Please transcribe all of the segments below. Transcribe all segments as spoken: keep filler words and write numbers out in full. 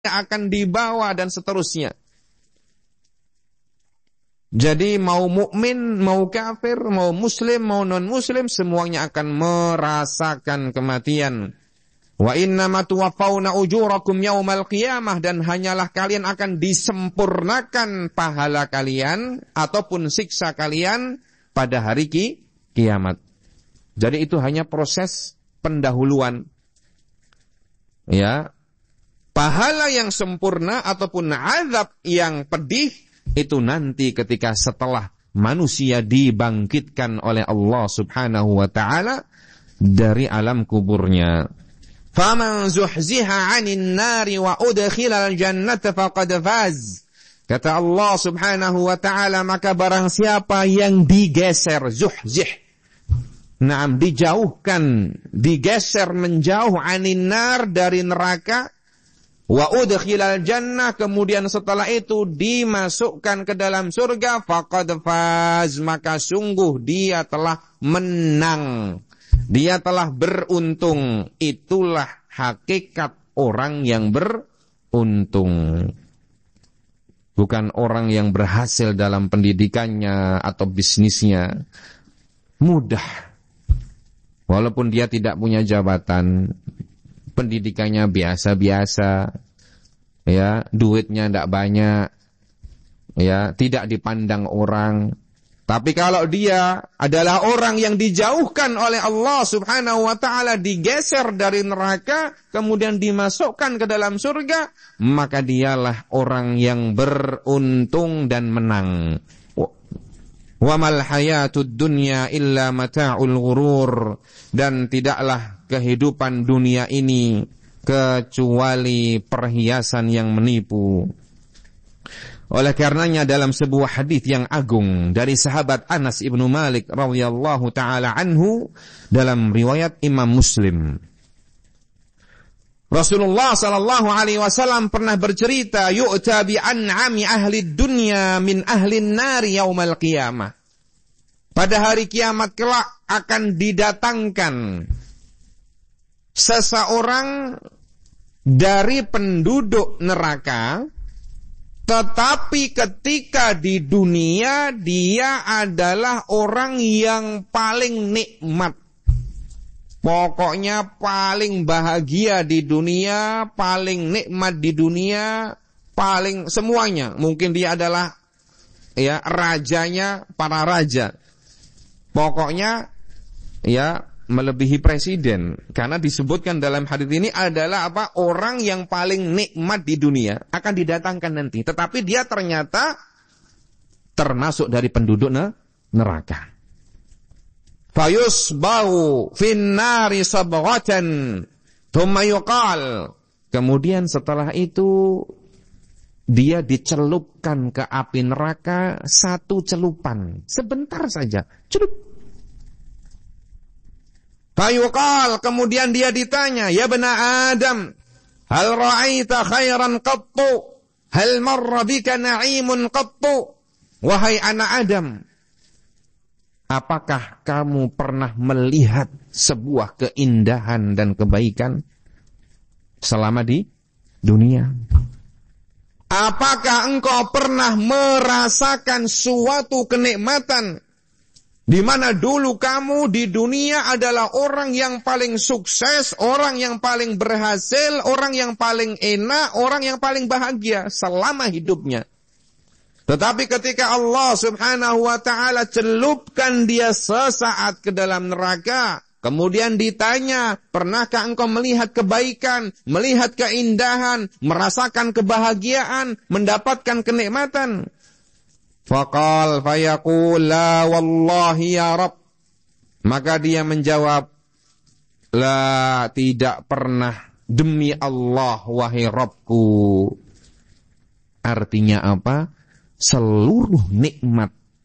akan dibawa dan seterusnya. Jadi mau mukmin, mau kafir, mau muslim, mau non-muslim, semuanya akan merasakan kematian. Wa innama tuwaffawna ujurakum yaumal qiyamah, dan hanyalah kalian akan disempurnakan pahala kalian ataupun siksa kalian pada hari ki, kiamat. Jadi itu hanya proses pendahuluan. Ya. Pahala yang sempurna ataupun azab yang pedih itu nanti ketika setelah manusia dibangkitkan oleh Allah Subhanahu wa taala dari alam kuburnya. Faman zuhziha 'anil nari wa udkhilal jannata faqad faz. Kata Allah Subhanahu wa taala, maka barang siapa yang digeser, zuhzih, naam, dijauhkan, digeser menjauh 'anil nar, dari neraka, wa udkhilal jannah, kemudian setelah itu dimasukkan ke dalam surga, faqad faz, maka sungguh dia telah menang. Dia telah beruntung. Itulah hakikat orang yang beruntung. Bukan orang yang berhasil dalam pendidikannya atau bisnisnya. Mudah. Walaupun dia tidak punya jabatan, pendidikannya biasa-biasa, ya, duitnya tidak banyak, ya, tidak dipandang orang. Tapi kalau dia adalah orang yang dijauhkan oleh Allah Subhanahu wa taala, digeser dari neraka, kemudian dimasukkan ke dalam surga, maka dialah orang yang beruntung dan menang. Wa mal hayatud dunya illa mata'ul ghurur, dan tidaklah kehidupan dunia ini kecuali perhiasan yang menipu. Oleh karenanya dalam sebuah hadis yang agung dari sahabat Anas ibnu Malik radhiyallahu taala anhu dalam riwayat Imam Muslim, Rasulullah sallallahu alaihi wasallam pernah bercerita, yu'ta bi an'ami ahli dunya min ahli nari yaumal qiyamah. Pada hari kiamat kelak akan didatangkan seseorang dari penduduk neraka, tetapi ketika di dunia dia adalah orang yang paling nikmat. Pokoknya paling bahagia di dunia, paling nikmat di dunia, paling semuanya. Mungkin dia adalah, ya, rajanya para raja. Pokoknya, ya, melebihi presiden, karena disebutkan dalam hadis ini adalah apa, orang yang paling nikmat di dunia akan didatangkan nanti, tetapi dia ternyata termasuk dari penduduk neraka. Fayusbau finnari sabghatan thumma yuqal, kemudian setelah itu dia dicelupkan ke api neraka satu celupan, sebentar saja, celup. Fayuqal, kemudian dia ditanya, ya bena Adam, hal ra'aita khairan qattu, hal marra bika na'imun qattu. Wahai anak Adam, apakah kamu pernah melihat sebuah keindahan dan kebaikan selama di dunia? Apakah engkau pernah merasakan suatu kenikmatan di mana dulu kamu di dunia adalah orang yang paling sukses, orang yang paling berhasil, orang yang paling enak, orang yang paling bahagia selama hidupnya. Tetapi ketika Allah Subhanahu wa taala celupkan dia sesaat ke dalam neraka, kemudian ditanya, pernahkah engkau melihat kebaikan, melihat keindahan, merasakan kebahagiaan, mendapatkan kenikmatan? Faqal fayaqul la wallahi ya Rabb. Maka dia menjawab, la, tidak pernah, demi Allah wahai Rabbku. Artinya apa? Seluruh nikmat,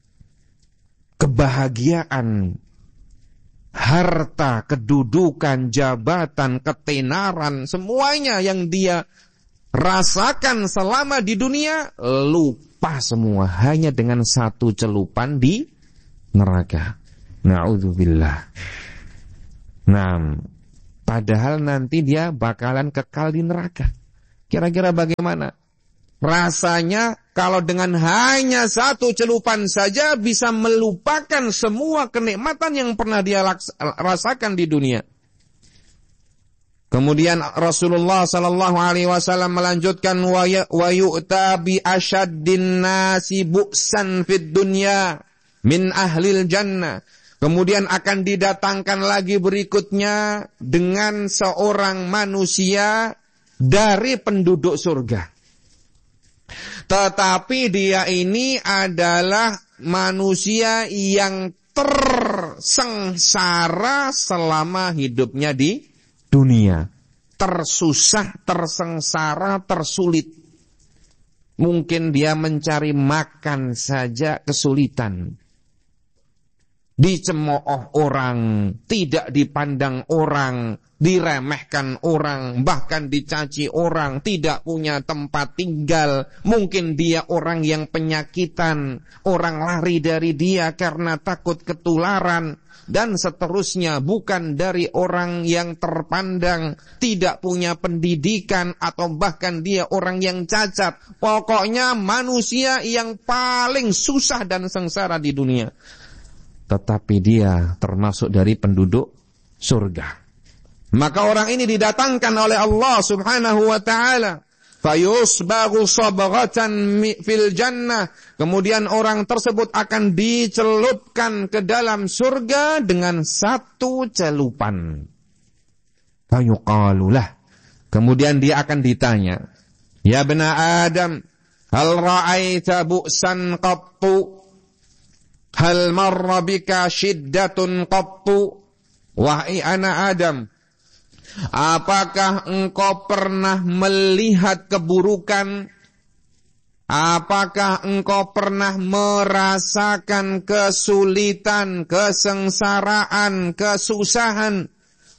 kebahagiaan, harta, kedudukan, jabatan, ketenaran, semuanya yang dia rasakan selama di dunia lupa semua hanya dengan satu celupan di neraka. Na'udzubillah. Nah, padahal nanti dia bakalan kekal di neraka. Kira-kira bagaimana? Rasanya kalau dengan hanya satu celupan saja bisa melupakan semua kenikmatan yang pernah dia rasakan di dunia. Kemudian Rasulullah sallallahu alaihi wasallam melanjutkan wa yu'ta bi asyaddin nasi bu'san fid dunya min ahlil jannah. Kemudian akan didatangkan lagi berikutnya dengan seorang manusia dari penduduk surga. Tetapi dia ini adalah manusia yang tersengsara selama hidupnya di dunia. Tersusah, tersengsara, tersulit. Mungkin dia mencari makan saja kesulitan. Dicemooh orang, tidak dipandang orang, diremehkan orang, bahkan dicaci orang, tidak punya tempat tinggal. Mungkin dia orang yang penyakitan, orang lari dari dia karena takut ketularan, dan seterusnya. Bukan dari orang yang terpandang, tidak punya pendidikan, atau bahkan dia orang yang cacat. Pokoknya manusia yang paling susah dan sengsara di dunia. Tetapi dia termasuk dari penduduk surga. Maka orang ini didatangkan oleh Allah subhanahu wa ta'ala. Fayusbaghu sabaghatan fil jannah. Kemudian orang tersebut akan dicelupkan ke dalam surga dengan satu celupan. Fayuqalulah. Kemudian dia akan ditanya, ya bena Adam, hal ra'aita bu'san qattu? Hal marra bika syiddatun qattu? Wahai anak Adam, apakah engkau pernah melihat keburukan? Apakah engkau pernah merasakan kesulitan, kesengsaraan, kesusahan?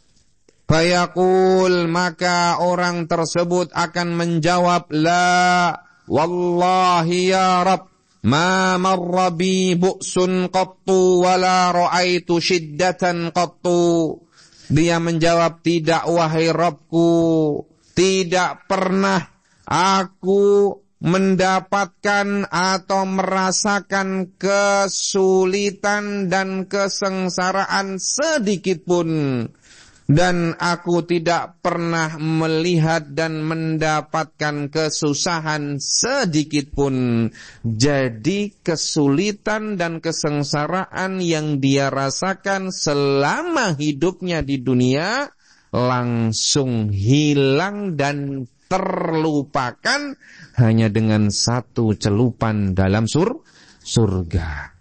Fayaqul, maka orang tersebut akan menjawab, la wallahi ya Rabb, ma marra bi bu'sun qattu wala ra'aitu syiddatan qattu. Dia menjawab, tidak wahai Rabbku, tidak pernah aku mendapatkan atau merasakan kesulitan dan kesengsaraan sedikit pun. Dan aku tidak pernah melihat dan mendapatkan kesusahan sedikit pun. Jadi kesulitan dan kesengsaraan yang dia rasakan selama hidupnya di dunia langsung hilang dan terlupakan hanya dengan satu celupan dalam sur surga.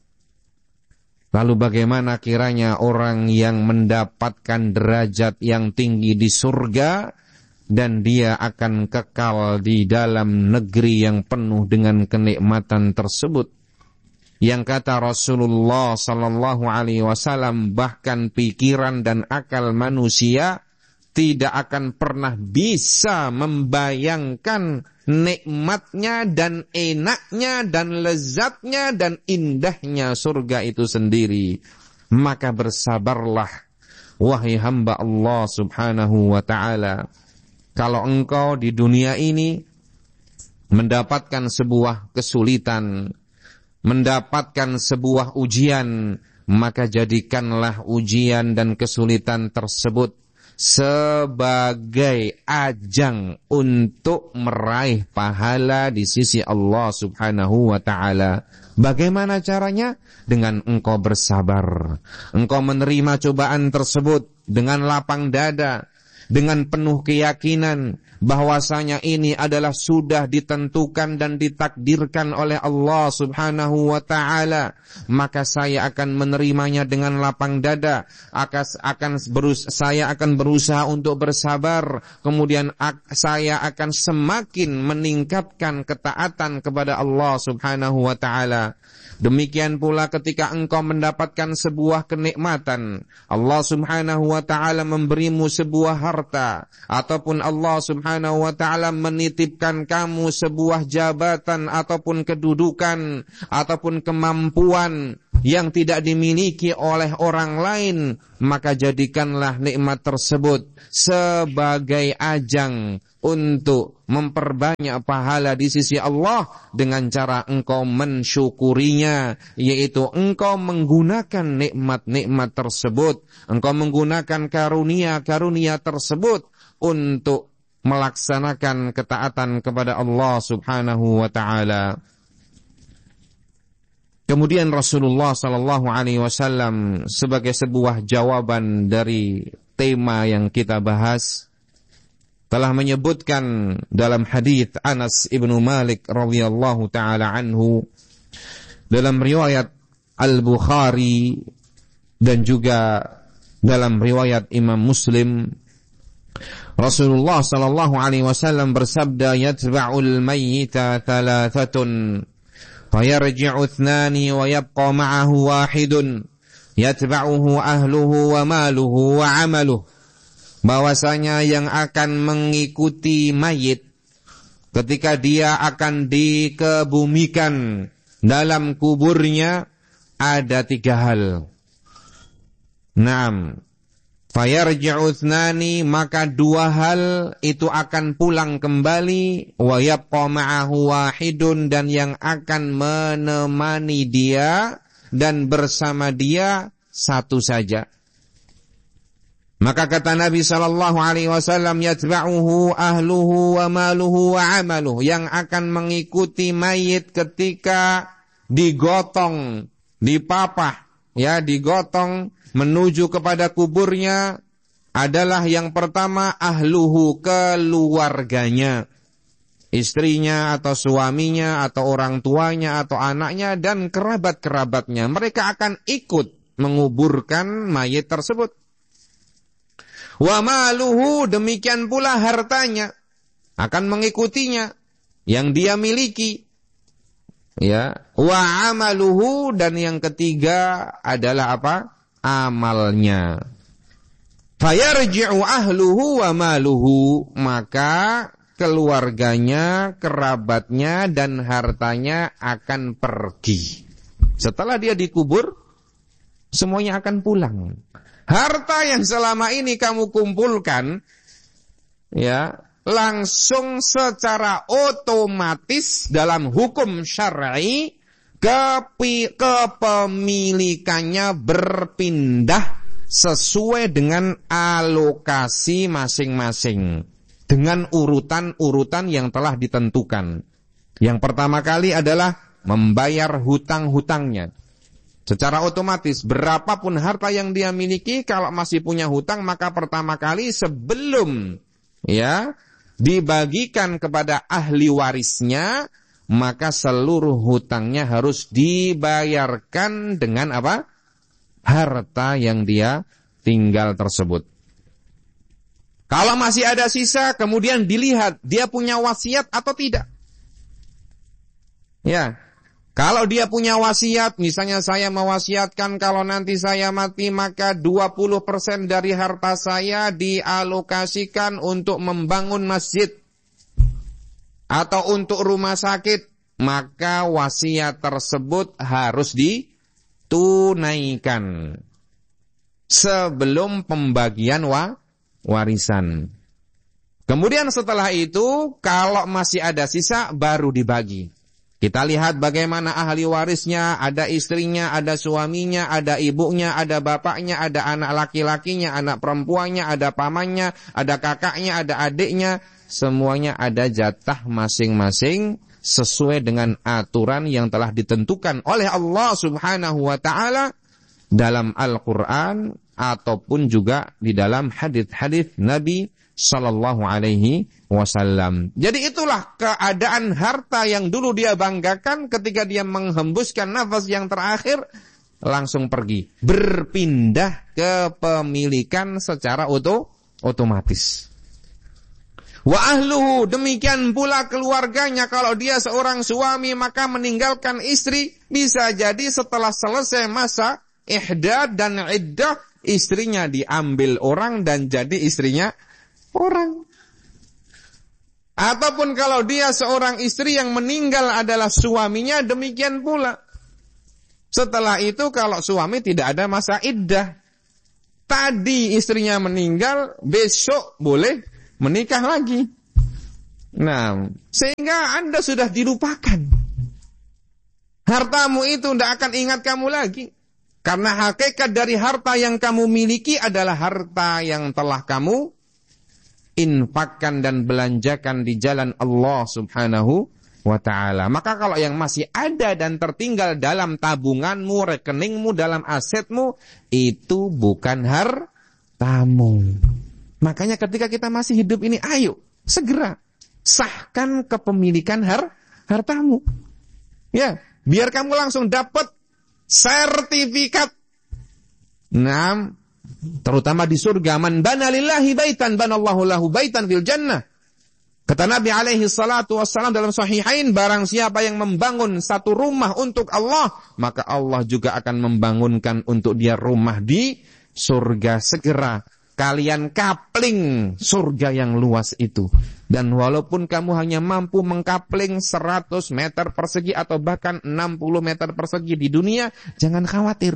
Lalu bagaimana kiranya orang yang mendapatkan derajat yang tinggi di surga dan dia akan kekal di dalam negeri yang penuh dengan kenikmatan tersebut? Yang kata Rasulullah sallallahu alaihi wasallam, bahkan pikiran dan akal manusia tidak akan pernah bisa membayangkan nikmatnya dan enaknya dan lezatnya dan indahnya surga itu sendiri. Maka bersabarlah wahai hamba Allah subhanahu wa ta'ala. Kalau engkau di dunia ini mendapatkan sebuah kesulitan, mendapatkan sebuah ujian, maka jadikanlah ujian dan kesulitan tersebut sebagai ajang untuk meraih pahala di sisi Allah subhanahu wa ta'ala. Bagaimana caranya? Dengan engkau bersabar. Engkau menerima cobaan tersebut dengan lapang dada, dengan penuh keyakinan bahwasanya ini adalah sudah ditentukan dan ditakdirkan oleh Allah subhanahu wa ta'ala. Maka saya akan menerimanya dengan lapang dada. Akas, akan berus, saya akan berusaha untuk bersabar. Kemudian ak, saya akan semakin meningkatkan ketaatan kepada Allah subhanahu wa ta'ala. Demikian pula ketika engkau mendapatkan sebuah kenikmatan, Allah subhanahu wa ta'ala memberimu sebuah harta, ataupun Allah subhanahu wa ta'ala menitipkan kamu sebuah jabatan ataupun kedudukan ataupun kemampuan yang tidak dimiliki oleh orang lain, maka jadikanlah nikmat tersebut sebagai ajang untuk memperbanyak pahala di sisi Allah dengan cara engkau mensyukurinya, yaitu engkau menggunakan nikmat-nikmat tersebut, engkau menggunakan karunia-karunia tersebut untuk melaksanakan ketaatan kepada Allah Subhanahu wa taala. Kemudian Rasulullah sallallahu alaihi wasallam sebagai sebuah jawaban dari tema yang kita bahas telah menyebutkan dalam hadis Anas ibnu Malik radhiyallahu taala anhu dalam riwayat Al-Bukhari dan juga dalam riwayat Imam Muslim, Rasulullah sallallahu alaihi wasallam bersabda, "Yatba'ul mayyita thalathatun fayarji'u ithnani wa yabqa ma'ahu wahidun yatba'uhu ahluhu wa maluhu wa 'amaluhu." Bahwasanya yang akan mengikuti mayit ketika dia akan dikebumikan dalam kuburnya ada tiga hal. Naam. Fayarji'u ithnani, maka dua hal itu akan pulang kembali, wa yabqa ma'ahu wahidun, dan yang akan menemani dia dan bersama dia satu saja. Maka kata Nabi sallallahu alaihi wasallam, yatba'uhu ahluhu wa maluhu wa 'amaluhu, yang akan mengikuti mayit ketika digotong, dipapah, ya, digotong menuju kepada kuburnya adalah yang pertama ahluhu, keluarganya, istrinya atau suaminya atau orang tuanya atau anaknya dan kerabat-kerabatnya. Mereka akan ikut menguburkan mayit tersebut. Wa maluhu, demikian pula hartanya akan mengikutinya yang dia miliki. Ya, wa amaluhu, dan yang ketiga adalah apa? Amalnya. Fayarji'u ahluhu wa maluhu, maka keluarganya, kerabatnya dan hartanya akan pergi. Setelah dia dikubur, semuanya akan pulang. Harta yang selama ini kamu kumpulkan, ya, langsung secara otomatis dalam hukum syar'i kepemilikannya berpindah sesuai dengan alokasi masing-masing, dengan urutan-urutan yang telah ditentukan. Yang pertama kali adalah membayar hutang-hutangnya. Secara otomatis, berapapun harta yang dia miliki, kalau masih punya hutang, maka pertama kali sebelum, ya, dibagikan kepada ahli warisnya, maka seluruh hutangnya harus dibayarkan dengan apa? Harta yang dia tinggal tersebut. Kalau masih ada sisa, kemudian dilihat dia punya wasiat atau tidak. Ya, kalau dia punya wasiat, misalnya saya mewasiatkan kalau nanti saya mati maka dua puluh persen dari harta saya dialokasikan untuk membangun masjid atau untuk rumah sakit, maka wasiat tersebut harus ditunaikan sebelum pembagian wa warisan. Kemudian setelah itu, kalau masih ada sisa, baru dibagi. Kita lihat bagaimana ahli warisnya, ada istrinya, ada suaminya, ada ibunya, ada bapaknya, ada anak laki-lakinya, anak perempuannya, ada pamannya, ada kakaknya, ada adiknya. Semuanya ada jatah masing-masing sesuai dengan aturan yang telah ditentukan oleh Allah Subhanahu wa ta'ala dalam Al-Quran ataupun juga di dalam hadits-hadits Nabi Sallallahu alaihi wasallam. Jadi itulah keadaan harta yang dulu dia banggakan, ketika dia menghembuskan nafas yang terakhir langsung pergi, berpindah kepemilikan secara oto, otomatis. Wa ahluhu, demikian pula keluarganya. Kalau dia seorang suami maka meninggalkan istri, bisa jadi setelah selesai masa ihdad dan iddah, istrinya diambil orang dan jadi istrinya orang. Ataupun kalau dia seorang istri yang meninggal adalah suaminya, demikian pula. Setelah itu kalau suami tidak ada masa iddah, tadi istrinya meninggal, besok boleh menikah lagi. Nah, sehingga Anda sudah dilupakan. Hartamu itu tidak akan ingat kamu lagi. Karena hakikat dari harta yang kamu miliki adalah harta yang telah kamu infakkan dan belanjakan di jalan Allah subhanahu wa ta'ala. Maka kalau yang masih ada dan tertinggal dalam tabunganmu, rekeningmu, dalam asetmu, itu bukan hartamu. Makanya ketika kita masih hidup ini, ayo segera sahkan kepemilikan har hartamu. Ya, biar kamu langsung dapat sertifikat. Nah, terutama di surga, man bana lillahi baitan banallahu lahu baitan fil jannah. Kata Nabi alaihi salatu wassalam dalam sahihain, barang siapa yang membangun satu rumah untuk Allah, maka Allah juga akan membangunkan untuk dia rumah di surga. Segera kalian kapling surga yang luas itu. Dan walaupun kamu hanya mampu mengkapling seratus meter persegi atau bahkan enam puluh meter persegi di dunia, jangan khawatir.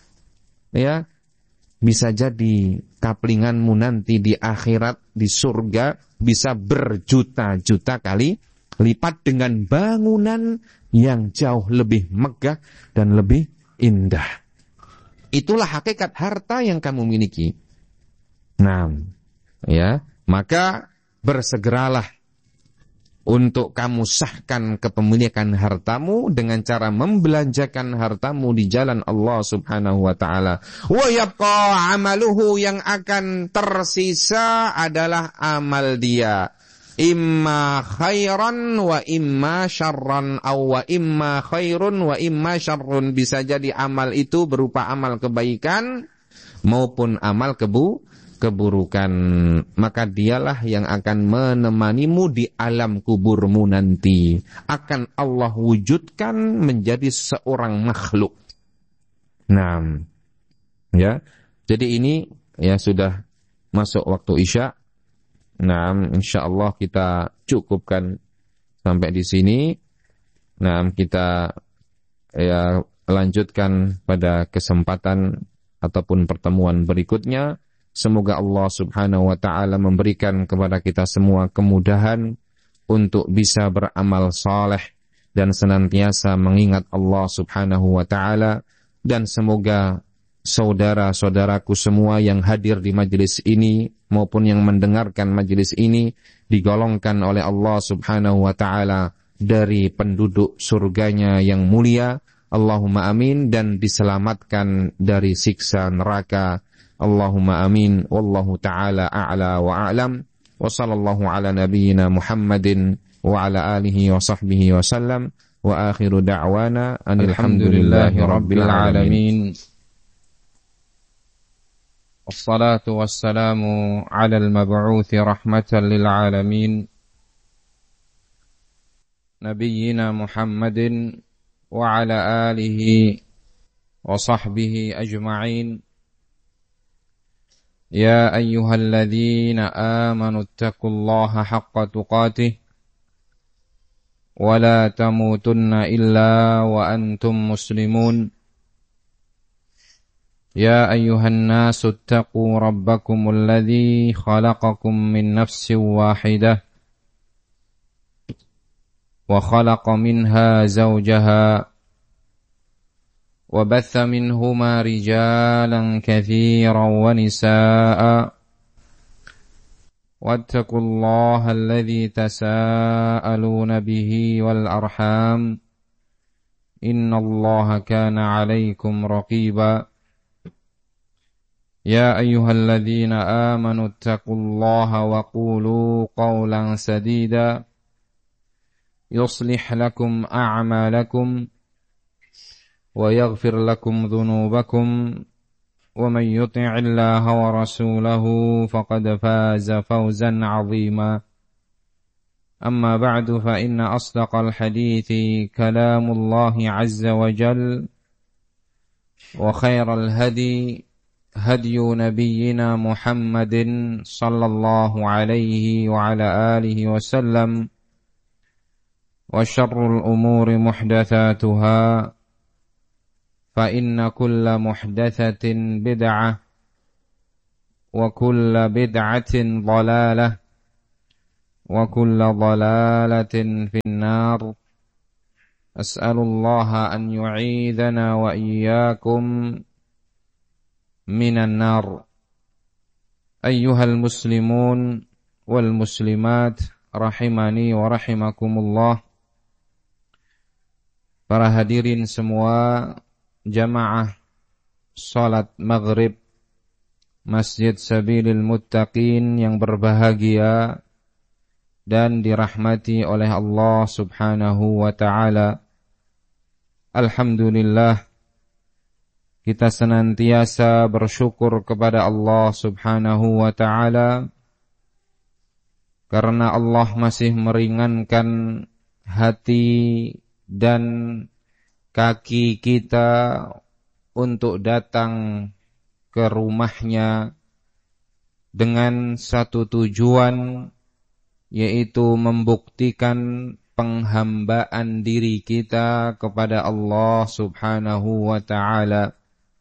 Ya, bisa jadi kaplinganmu nanti di akhirat, di surga, bisa berjuta-juta kali lipat dengan bangunan yang jauh lebih megah dan lebih indah. Itulah hakikat harta yang kamu miliki. Nah, ya, maka bersegeralah untuk kamu sahkan kepemilikan hartamu dengan cara membelanjakan hartamu di jalan Allah subhanahu wa ta'ala. Wa yabqa amaluhu, yang akan tersisa adalah amal dia. Imma khairan wa imma syarran, aw wa imma khairun wa imma syarrun. Bisa jadi amal itu berupa amal kebaikan maupun amal kebu keburukan. Maka dialah yang akan menemanimu di alam kuburmu nanti. Akan Allah wujudkan menjadi seorang makhluk. Nah, ya. Jadi ini ya sudah masuk waktu Isya. Nah, insyaallah kita cukupkan sampai di sini. Nah, kita ya lanjutkan pada kesempatan ataupun pertemuan berikutnya. Semoga Allah subhanahu wa ta'ala memberikan kepada kita semua kemudahan untuk bisa beramal saleh dan senantiasa mengingat Allah subhanahu wa ta'ala. Dan semoga saudara-saudaraku semua yang hadir di majelis ini maupun yang mendengarkan majelis ini digolongkan oleh Allah subhanahu wa ta'ala dari penduduk surganya yang mulia. Allahumma amin. Dan diselamatkan dari siksa neraka. Allahumma amin. Wallahu ta'ala a'la wa a'lam. Wa sallallahu ala nabiyyina Muhammadin wa ala alihi wa sahbihi wa sallam. Wa akhiru da'wana alhamdulillahi rabbil alamin. Wassalatu wassalamu ala al-mab'uthi rahmatan lil alamin. Nabiyyina Muhammadin wa ala alihi wa sahbihi ajma'in. يا أيها الذين آمنوا اتقوا الله حق تقاته ولا تموتن إلا وأنتم مسلمون يا أيها الناس اتقوا ربكم الذي خلقكم من نفس واحدة وخلق منها زوجها وبث منهما رجالا كثيرا ونساء واتقوا الله الذي تساءلون به والأرحام إن الله كان عليكم رقيبا يا أيها الذين آمنوا اتقوا الله وقولوا قولا سديدا يصلح لكم أعمالكم ويغفر لكم ذنوبكم ومن يطع الله ورسوله فقد فاز فوزا عظيما أما بعد فإن أصدق الحديث كلام الله عز وجل وخير الهدي هدي نبينا محمد صلى الله عليه وعلى آله وسلم وشر الأمور محدثاتها فإن كل محدثة بدعة وكل بدعة ضلالة وكل ضلالة في النار. أسأل الله أن يعيذنا وإياكم من النار. أيها المسلمون والmuslimat rahimani wa rahimakumullah. Para hadirin semua jamaah salat maghrib Masjid Sabilil Muttaqin yang berbahagia dan dirahmati oleh Allah Subhanahu wa ta'ala. Alhamdulillah, kita senantiasa bersyukur kepada Allah Subhanahu wa ta'ala karena Allah masih meringankan hati dan kaki kita untuk datang ke rumahnya dengan satu tujuan, yaitu membuktikan penghambaan diri kita kepada Allah Subhanahu wa ta'ala.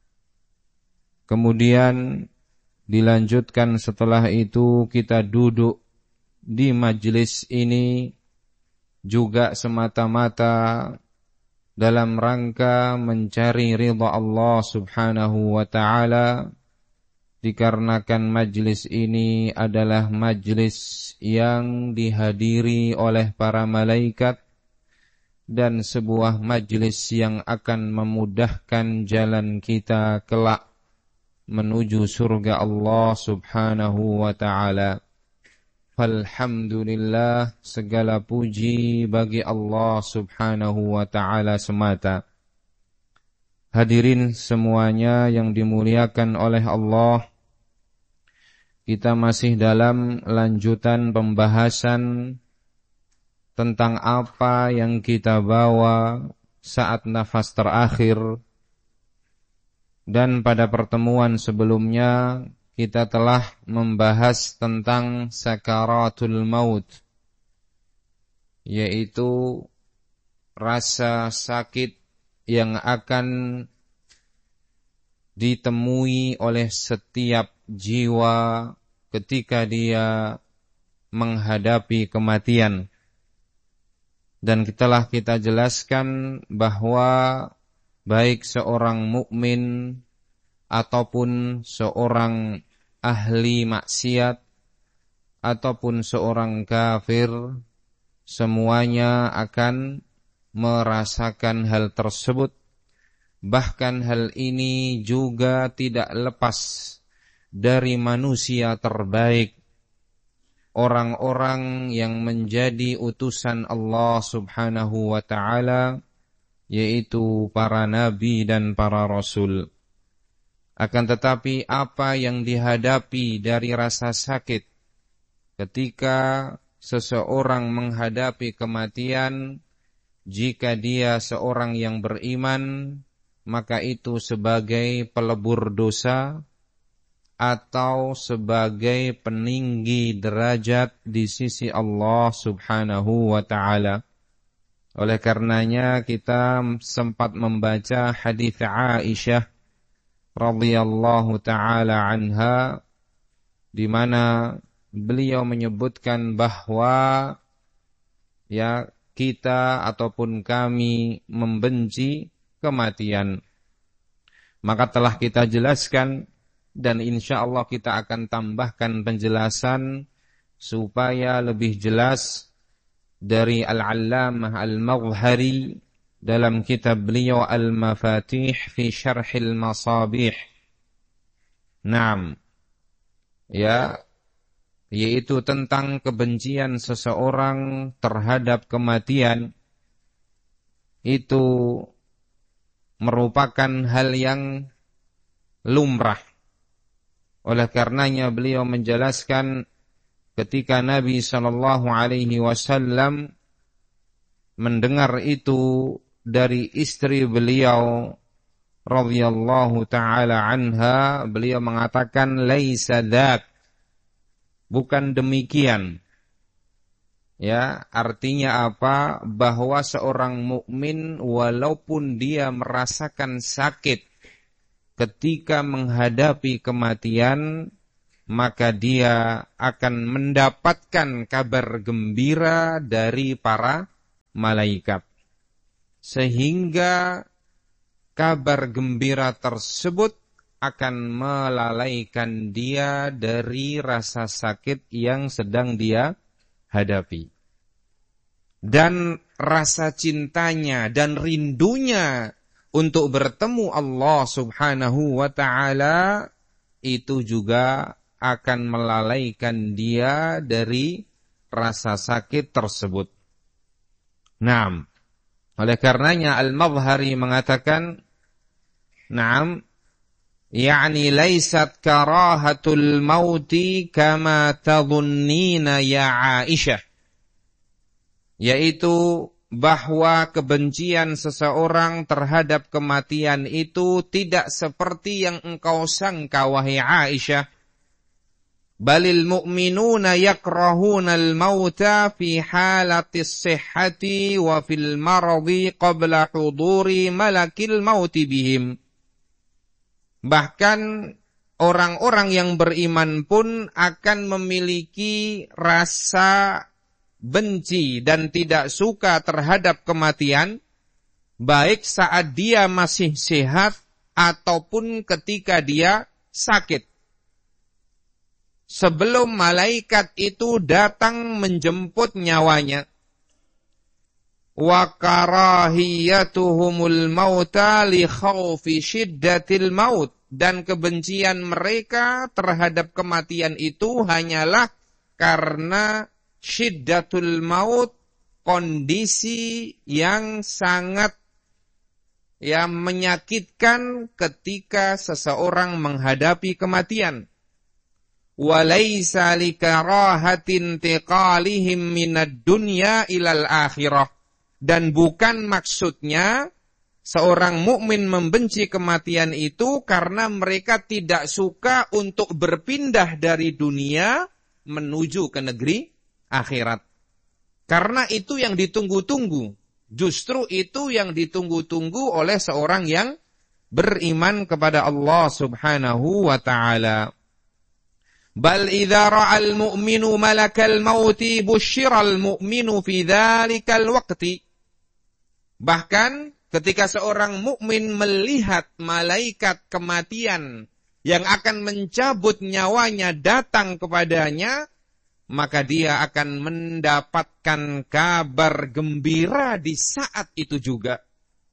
Kemudian dilanjutkan setelah itu kita duduk di majelis ini juga semata-mata dalam rangka mencari ridha Allah Subhanahu wa ta'ala, dikarenakan majelis ini adalah majelis yang dihadiri oleh para malaikat dan sebuah majelis yang akan memudahkan jalan kita kelak menuju surga Allah Subhanahu wa ta'ala. Alhamdulillah, segala puji bagi Allah Subhanahu wa ta'ala semata. Hadirin semuanya yang dimuliakan oleh Allah, kita masih dalam lanjutan pembahasan tentang apa yang kita bawa saat nafas terakhir. Dan pada pertemuan sebelumnya kita telah membahas tentang sakaratul maut, yaitu rasa sakit yang akan ditemui oleh setiap jiwa ketika dia menghadapi kematian. Dan telah kita jelaskan bahwa baik seorang mukmin ataupun seorang ahli maksiat ataupun seorang kafir, semuanya akan merasakan hal tersebut. Bahkan hal ini juga tidak lepas dari manusia terbaik, orang-orang yang menjadi utusan Allah Subhanahu wa ta'ala, yaitu para nabi dan para rasul. Akan tetapi apa yang dihadapi dari rasa sakit ketika seseorang menghadapi kematian, jika dia seorang yang beriman, maka itu sebagai pelebur dosa atau sebagai peninggi derajat di sisi Allah Subhanahu wa ta'ala. Oleh karenanya kita sempat membaca hadis Aisyah radhiyallahu ta'ala anha, di mana beliau menyebutkan bahwa ya kita ataupun kami membenci kematian. Maka telah kita jelaskan dan insya Allah kita akan tambahkan penjelasan supaya lebih jelas dari Al-Allamah Al-Mazhari dalam kitab beliau Al-Mafatih fi Syarhil Masabih. Naam. Ya, yaitu tentang kebencian seseorang terhadap kematian. Itu merupakan hal yang lumrah. Oleh karenanya beliau menjelaskan ketika Nabi sallallahu alaihi wasallam mendengar itu dari istri beliau radhiyallahu taala anha, beliau mengatakan laisa dzak, bukan demikian. Ya, artinya apa? Bahwa seorang mukmin walaupun dia merasakan sakit ketika menghadapi kematian, maka dia akan mendapatkan kabar gembira dari para malaikat. Sehingga kabar gembira tersebut akan melalaikan dia dari rasa sakit yang sedang dia hadapi. Dan rasa cintanya dan rindunya untuk bertemu Allah Subhanahu wa ta'ala itu juga akan melalaikan dia dari rasa sakit tersebut. Naam. Oleh karenanya Al-Madhari mengatakan, Naam, yakni laysat karahatul mauti kama tadhunnina ya Aisyah. Yaitu bahwa kebencian seseorang terhadap kematian itu tidak seperti yang engkau sangka wahai Aisyah. Balil mu'minuna yakrahuna al-mauta fi halatis sihhati wa fil maradi qabla huduri malakil mauti bihim. Bahkan orang-orang yang beriman pun akan memiliki rasa benci dan tidak suka terhadap kematian, baik saat dia masih sehat ataupun ketika dia sakit. Sebelum malaikat itu datang menjemput nyawanya. Wa karahiyatuhumul mauta li khawfi syiddatil maut. Dan kebencian mereka terhadap kematian itu hanyalah karena syiddatul maut, kondisi yang sangat yang menyakitkan ketika seseorang menghadapi kematian. Walaysa likarahatin tiqalihim minad dunya ilal akhirah. Dan bukan maksudnya seorang mukmin membenci kematian itu karena mereka tidak suka untuk berpindah dari dunia menuju ke negeri akhirat. Karena itu yang ditunggu-tunggu. Justru itu yang ditunggu-tunggu oleh seorang yang beriman kepada Allah Subhanahu wa ta'ala. Bal idza ra'al mu'minu malakal mauti busyiral mu'minu fi dzalikal waqti. Bahkan ketika seorang mukmin melihat malaikat kematian yang akan mencabut nyawanya datang kepadanya, maka dia akan mendapatkan kabar gembira di saat itu juga.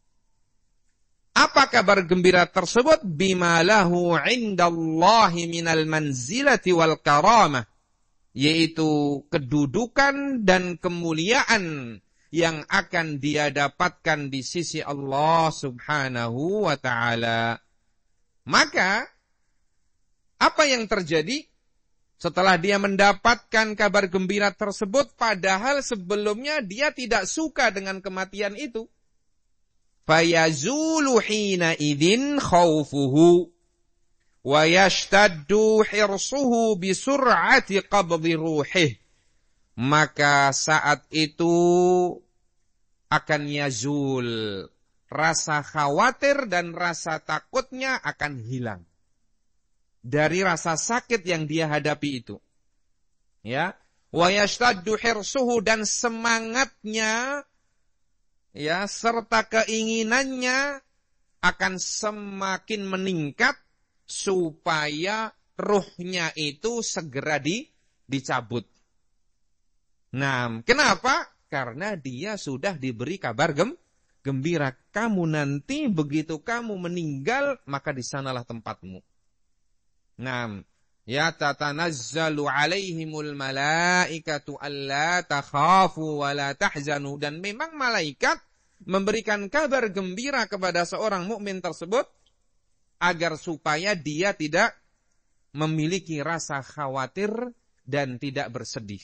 Apa kabar gembira tersebut? Bima lahu indallahi minal manzilati wal karamah. Yaitu kedudukan dan kemuliaan yang akan dia dapatkan di sisi Allah Subhanahu wa ta'ala. Maka, apa yang terjadi setelah dia mendapatkan kabar gembira tersebut, padahal sebelumnya dia tidak suka dengan kematian itu? Fayazulu hina idin khawfuhu wa yashtaddu hirsuhu bisur'ati qabdi ruhih. Maka saat itu akan yazul. Rasa khawatir dan rasa takutnya akan hilang dari rasa sakit yang dia hadapi itu. Ya, wa yashtaddu hirsuhu, dan semangatnya ya serta keinginannya akan semakin meningkat supaya ruhnya itu segera di, dicabut. Nah, kenapa? Karena dia sudah diberi kabar gem, gembira. Kamu nanti begitu kamu meninggal, maka di sanalah tempatmu. Nah, ya tatanazzalu alaihimul malaikatu alla takhafu wa la tahzanu. Dan memang malaikat memberikan kabar gembira kepada seorang mukmin tersebut agar supaya dia tidak memiliki rasa khawatir dan tidak bersedih.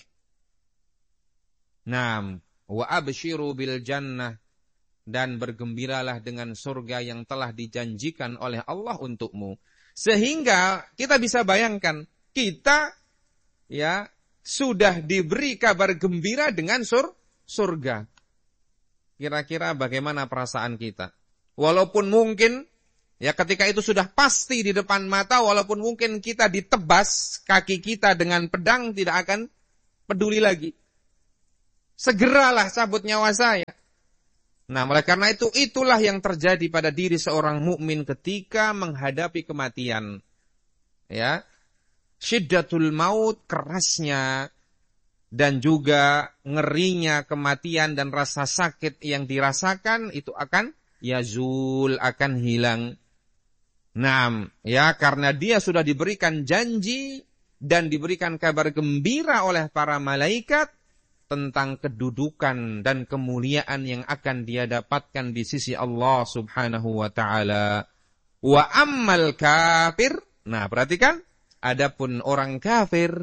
Naam, wa abshiru bil jannah, dan bergembiralah dengan surga yang telah dijanjikan oleh Allah untukmu. Sehingga kita bisa bayangkan, kita ya sudah diberi kabar gembira dengan sur, surga. Kira-kira bagaimana perasaan kita? Walaupun mungkin Ya, ketika itu sudah pasti di depan mata, walaupun mungkin kita ditebas kaki kita dengan pedang, tidak akan peduli lagi. Segeralah cabut nyawa saya. Nah, oleh karena itu, itulah yang terjadi pada diri seorang mukmin ketika menghadapi kematian. Ya, syiddatul maut, kerasnya, dan juga ngerinya kematian dan rasa sakit yang dirasakan, itu akan yazul, akan hilang. Nah, ya, karena dia sudah diberikan janji dan diberikan kabar gembira oleh para malaikat tentang kedudukan dan kemuliaan yang akan dia dapatkan di sisi Allah Subhanahu wa taala. Wa ammal kafir, nah perhatikan, adapun orang kafir,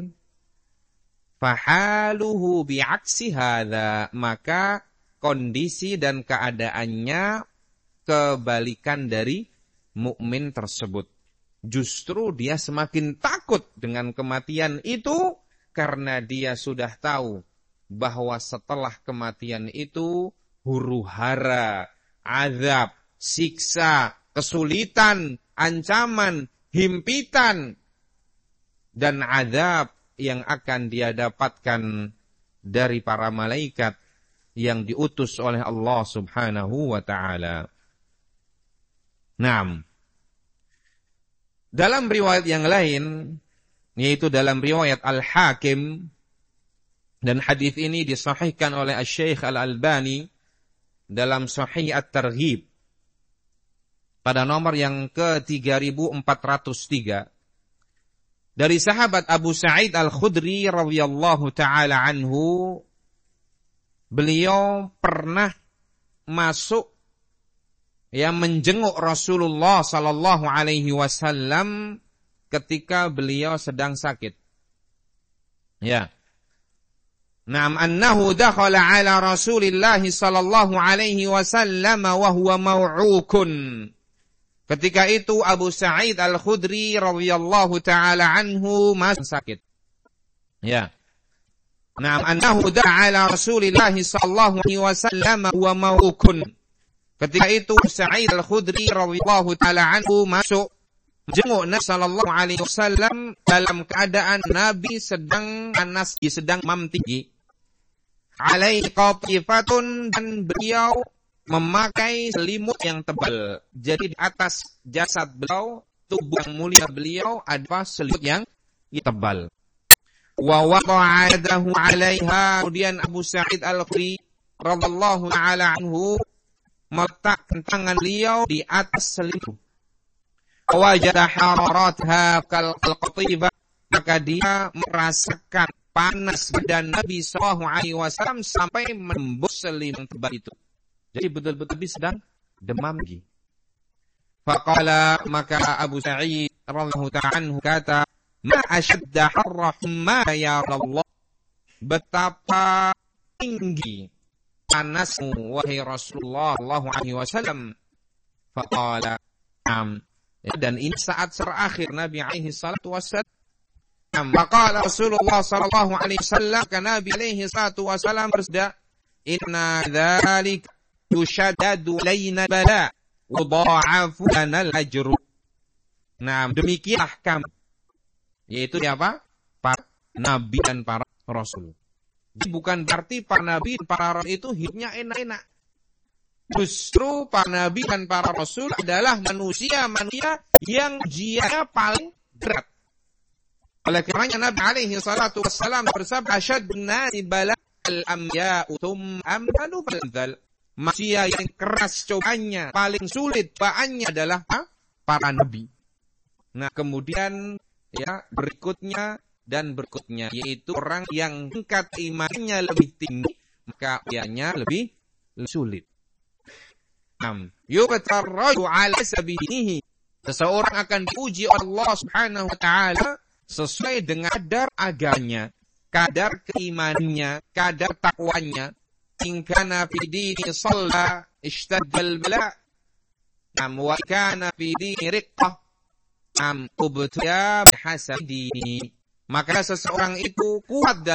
fahaluhu bi'aksi hadza, maka kondisi dan keadaannya kebalikan dari mukmin tersebut. Justru dia semakin takut dengan kematian itu karena dia sudah tahu bahwa setelah kematian itu huru-hara, azab, siksa, kesulitan, ancaman, himpitan, dan azab yang akan dia dapatkan dari para malaikat yang diutus oleh Allah Subhanahu wa ta'ala. Nah, dalam riwayat yang lain, yaitu dalam riwayat Al-Hakim, dan hadis ini disahihkan oleh Asy-Syaikh Al-Albani dalam Sahih At-Targhib pada nomor yang ke tiga ribu empat ratus tiga, dari sahabat Abu Sa'id Al-Khudri radhiyallahu taala anhu, beliau pernah masuk yang menjenguk Rasulullah sallallahu alaihi wasallam ketika beliau sedang sakit. Ya. Naam, annahu dakhala ala Rasulillah sallallahu alaihi wasallam wa huwa maw'ukun. Ketika itu Abu Sa'id Al-Khudri radhiyallahu taala anhu masih sakit. Ya. Naam, annahu dakhala ala Rasulillah sallallahu alaihi wasallam wa huwa maw'ukun. Ketika itu Sa'id Al-Khudri radhiyallahu taala anhu masuk jenguk Nabi sallallahu alaihi wasallam dalam keadaan Nabi sedang panas, sedang demam tinggi. Alaihi qatifatun, dan beliau memakai selimut yang tebal. Jadi di atas jasad beliau, tubuh yang mulia beliau, ada selimut yang tebal. Wa wada'a yadahu 'alaiha, kemudian Abu Sa'id Al-Khudri radhiyallahu taala anhu meletakkan tangan beliau di atas selimut. Wajada hararatha kal qatifah, maka dia merasakan panas badan Nabi sallallahu alaihi wasallam sampai menembus selimut tebal itu. Jadi betul-betul sedang demam lagi. Faqala, maka Abu Sa'id radhiyallahu ta'ala anhu kata, ma ashadda harrahma ya Allah, betapa tinggi panasmu wahai Rasulullah sallallahu alaihi wasallam. Faqala, am, dan ini saat terakhir Nabi alaihi salatu wasallam. Faqala Rasulullah sallallahu alaihi wasallam, ka Nabi alaihi salatu wasallam bersabda, inna dzalika yushaddadu alaina bala wa dha'afu lana al-ajru. Nah, demikianlah kami, yaitu apa? Para nabi dan para rasul. Jadi bukan berarti para nabi dan para rasul itu hidupnya enak-enak. Justru para nabi dan para rasul adalah manusia-manusia yang ujiannya paling berat. Oleh karenanya Nabi alaihi salatu wassalam bersabda, asyadna bala al-anbiya'u thumma amsalu fal-amsal. Manusia yang keras cobanya, paling sulit baannya adalah ha? para nabi. Nah, kemudian ya berikutnya dan berikutnya, yaitu orang yang tingkat imannya lebih tinggi, maka ujiannya lebih, lebih sulit. Yubatarraju ala sabinihi, seseorang akan diuji Allah Subhanahu wa taala sesuai dengan kadar agamanya, kadar keimanannya, kadar takwanya. In kana fi dini shalla ishtadda al-bala, am wa kana fi dini riqqah am ubtiya bihasab dini. Maka seseorang itu kuat